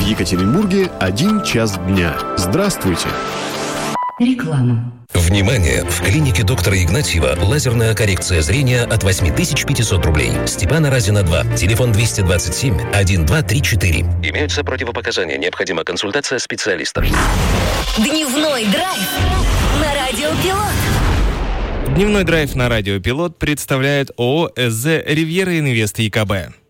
В Екатеринбурге 1 час дня. Здравствуйте. Реклама. Внимание! В клинике доктора Игнатьева лазерная коррекция зрения от 8500 рублей. Степана Разина 2. Телефон 227 1234. Имеются противопоказания. Необходима консультация специалиста. Дневной драйв на Радио Пилот. Дневной драйв на Радио Пилот представляет ООО «СЗ Ривьера Инвест ЕКБ».